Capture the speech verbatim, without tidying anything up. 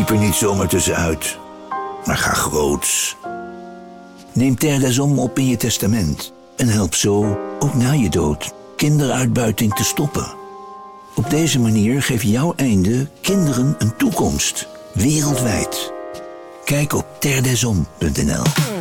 Piep er niet zomaar tussenuit, maar ga groots. Neem Terre des Hommes op in je testament en help zo, ook na je dood, kinderuitbuiting te stoppen. Op deze manier geeft jouw einde kinderen een toekomst, wereldwijd. Kijk op terre des hommes punt n l.